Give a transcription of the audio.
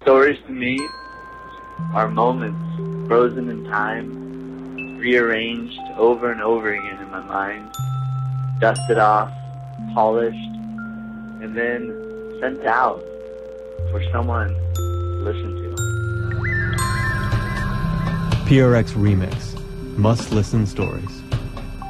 Stories to me are moments frozen in time, rearranged over and over again in my mind, dusted off, polished, and then sent out for someone to listen to. PRX Remix. Must Listen Stories.